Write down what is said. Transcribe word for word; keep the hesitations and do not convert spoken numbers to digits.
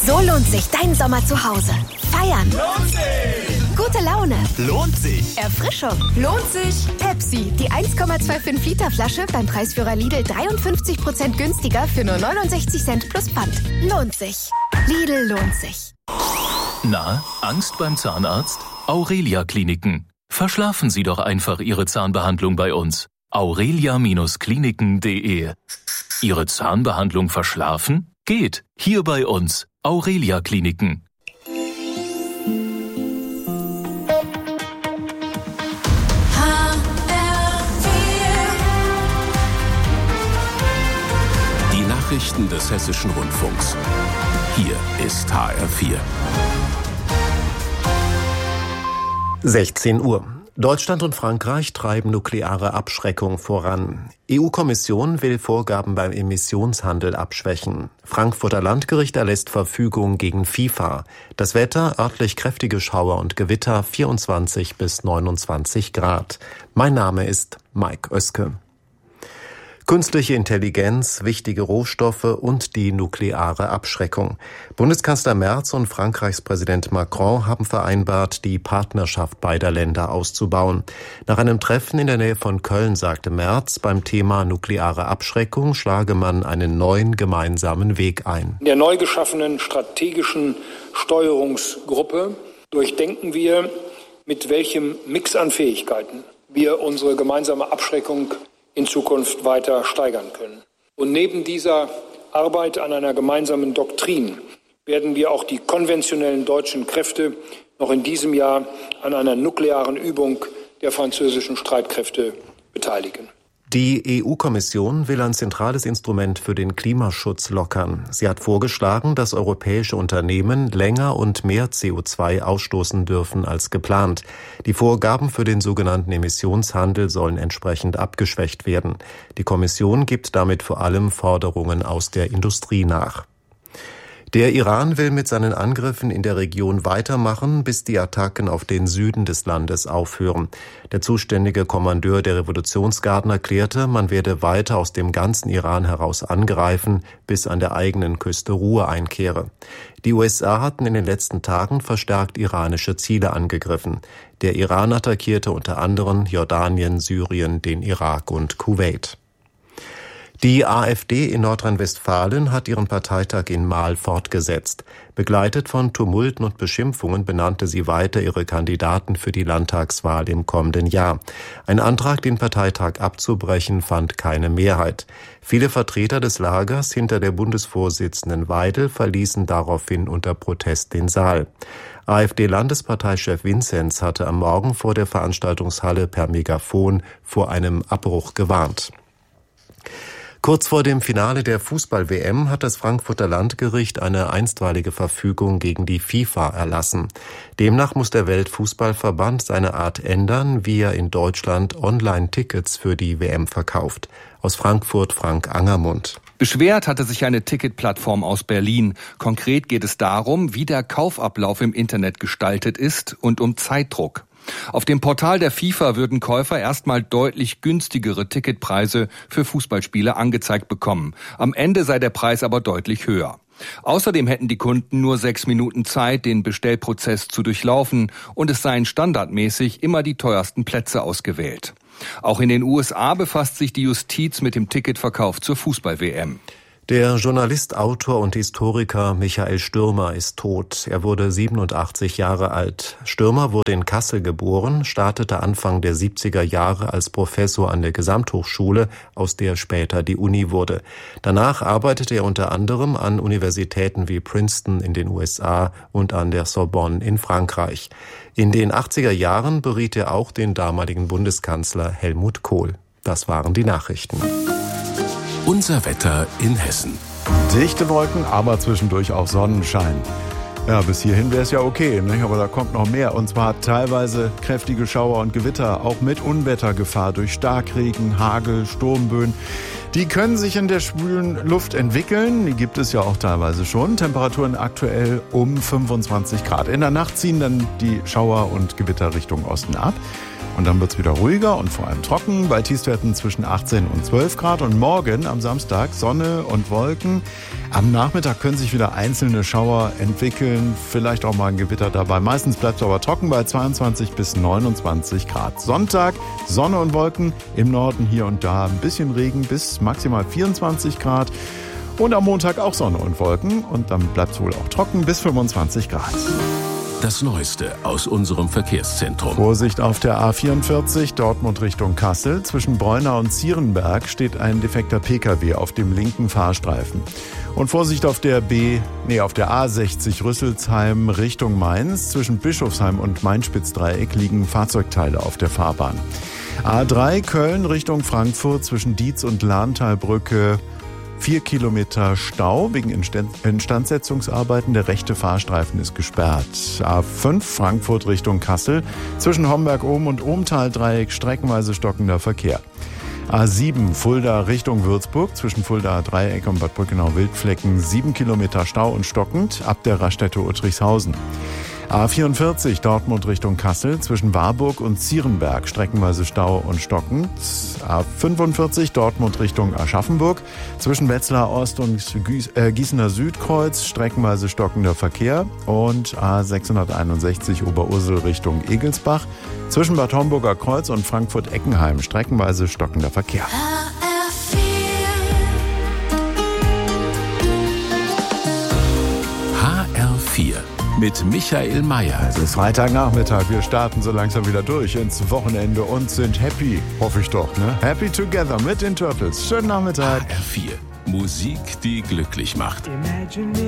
So lohnt sich dein Sommer zu Hause. Feiern. Lohnt sich. Gute Laune. Lohnt sich. Erfrischung. Lohnt sich. Pepsi, die eins Komma fünfundzwanzig Liter Flasche beim Preisführer Lidl dreiundfünfzig Prozent günstiger für nur neunundsechzig Cent plus Pfand. Lohnt sich. Lidl lohnt sich. Na, Angst beim Zahnarzt? Aurelia Kliniken. Verschlafen Sie doch einfach Ihre Zahnbehandlung bei uns. aurelia Kliniken punkt de. Ihre Zahnbehandlung verschlafen? Geht. Hier bei uns. Aurelia Kliniken. Die Nachrichten des Hessischen Rundfunks. Hier ist H R vier. sechzehn Uhr. Deutschland und Frankreich treiben nukleare Abschreckung voran. E U-Kommission will Vorgaben beim Emissionshandel abschwächen. Frankfurter Landgericht erlässt Verfügung gegen FIFA. Das Wetter, örtlich kräftige Schauer und Gewitter, vierundzwanzig bis neunundzwanzig Grad. Mein Name ist Mike Oeske. Künstliche Intelligenz, wichtige Rohstoffe und die nukleare Abschreckung. Bundeskanzler Merz und Frankreichs Präsident Macron haben vereinbart, die Partnerschaft beider Länder auszubauen. Nach einem Treffen in der Nähe von Köln sagte Merz, beim Thema nukleare Abschreckung schlage man einen neuen gemeinsamen Weg ein. In der neu geschaffenen strategischen Steuerungsgruppe durchdenken wir, mit welchem Mix an Fähigkeiten wir unsere gemeinsame Abschreckung in Zukunft weiter steigern können. Und neben dieser Arbeit an einer gemeinsamen Doktrin werden wir auch die konventionellen deutschen Kräfte noch in diesem Jahr an einer nuklearen Übung der französischen Streitkräfte beteiligen. Die E U-Kommission will ein zentrales Instrument für den Klimaschutz lockern. Sie hat vorgeschlagen, dass europäische Unternehmen länger und mehr C O zwei ausstoßen dürfen als geplant. Die Vorgaben für den sogenannten Emissionshandel sollen entsprechend abgeschwächt werden. Die Kommission gibt damit vor allem Forderungen aus der Industrie nach. Der Iran will mit seinen Angriffen in der Region weitermachen, bis die Attacken auf den Süden des Landes aufhören. Der zuständige Kommandeur der Revolutionsgarden erklärte, man werde weiter aus dem ganzen Iran heraus angreifen, bis an der eigenen Küste Ruhe einkehre. Die U S A hatten in den letzten Tagen verstärkt iranische Ziele angegriffen. Der Iran attackierte unter anderem Jordanien, Syrien, den Irak und Kuwait. Die AfD in Nordrhein-Westfalen hat ihren Parteitag in Marl fortgesetzt. Begleitet von Tumulten und Beschimpfungen benannte sie weiter ihre Kandidaten für die Landtagswahl im kommenden Jahr. Ein Antrag, den Parteitag abzubrechen, fand keine Mehrheit. Viele Vertreter des Lagers hinter der Bundesvorsitzenden Weidel verließen daraufhin unter Protest den Saal. AfD-Landesparteichef Vinzenz hatte am Morgen vor der Veranstaltungshalle per Megafon vor einem Abbruch gewarnt. Kurz vor dem Finale der Fußball-W M hat das Frankfurter Landgericht eine einstweilige Verfügung gegen die FIFA erlassen. Demnach muss der Weltfußballverband seine Art ändern, wie er in Deutschland Online-Tickets für die W M verkauft. Aus Frankfurt Frank Angermund. Beschwert hatte sich eine Ticketplattform aus Berlin. Konkret geht es darum, wie der Kaufablauf im Internet gestaltet ist und um Zeitdruck. Auf dem Portal der FIFA würden Käufer erstmal deutlich günstigere Ticketpreise für Fußballspiele angezeigt bekommen. Am Ende sei der Preis aber deutlich höher. Außerdem hätten die Kunden nur sechs Minuten Zeit, den Bestellprozess zu durchlaufen, und es seien standardmäßig immer die teuersten Plätze ausgewählt. Auch in den U S A befasst sich die Justiz mit dem Ticketverkauf zur Fußball-W M. Der Journalist, Autor und Historiker Michael Stürmer ist tot. Er wurde siebenundachtzig Jahre alt. Stürmer wurde in Kassel geboren, startete Anfang der siebziger Jahre als Professor an der Gesamthochschule, aus der später die Uni wurde. Danach arbeitete er unter anderem an Universitäten wie Princeton in den U S A und an der Sorbonne in Frankreich. In den achtziger Jahren beriet er auch den damaligen Bundeskanzler Helmut Kohl. Das waren die Nachrichten. Unser Wetter in Hessen. Dichte Wolken, aber zwischendurch auch Sonnenschein. Ja, bis hierhin wäre es ja okay, ne? Aber da kommt noch mehr. Und zwar teilweise kräftige Schauer und Gewitter, auch mit Unwettergefahr durch Starkregen, Hagel, Sturmböen. Die können sich in der schwülen Luft entwickeln. Die gibt es ja auch teilweise schon. Temperaturen aktuell um fünfundzwanzig Grad. In der Nacht ziehen dann die Schauer und Gewitter Richtung Osten ab. Und dann wird es wieder ruhiger und vor allem trocken bei Tiefstwerten zwischen achtzehn und zwölf Grad. Und morgen am Samstag Sonne und Wolken. Am Nachmittag können sich wieder einzelne Schauer entwickeln, vielleicht auch mal ein Gewitter dabei. Meistens bleibt es aber trocken bei zweiundzwanzig bis neunundzwanzig Grad. Sonntag Sonne und Wolken, im Norden hier und da ein bisschen Regen bis maximal vierundzwanzig Grad. Und am Montag auch Sonne und Wolken und dann bleibt es wohl auch trocken bis fünfundzwanzig Grad. Das Neueste aus unserem Verkehrszentrum. Vorsicht auf der A vierundvierzig, Dortmund Richtung Kassel. Zwischen Breunau und Zierenberg steht ein defekter Pkw auf dem linken Fahrstreifen. Und Vorsicht auf der B, nee, auf der A sechzig Rüsselsheim Richtung Mainz. Zwischen Bischofsheim und Main-Spitz-Dreieck liegen Fahrzeugteile auf der Fahrbahn. A drei Köln Richtung Frankfurt zwischen Dietz und Lahntalbrücke. Vier Kilometer Stau wegen Instandsetzungsarbeiten. Der rechte Fahrstreifen ist gesperrt. A fünf Frankfurt Richtung Kassel. Zwischen Homberg-Ohm und Ohmtal-Dreieck streckenweise stockender Verkehr. A sieben Fulda Richtung Würzburg. Zwischen Fulda Dreieck und Bad Brückenau-Wildflecken. Sieben Kilometer Stau und stockend ab der Raststätte Uttrichshausen. A vierundvierzig Dortmund Richtung Kassel, zwischen Warburg und Zierenberg streckenweise Stau und stockend. A fünfundvierzig Dortmund Richtung Aschaffenburg, zwischen Wetzlar Ost und Gießener Südkreuz streckenweise stockender Verkehr. Und A sechshunderteinundsechzig Oberursel Richtung Egelsbach, zwischen Bad Homburger Kreuz und Frankfurt-Eckenheim streckenweise stockender Verkehr. H R vier mit Michael Mayer. Es ist Freitagnachmittag, wir starten so langsam wieder durch ins Wochenende und sind happy, hoffe ich doch, ne? Happy Together mit den Turtles. Schönen Nachmittag. H R vier, Musik, die glücklich macht.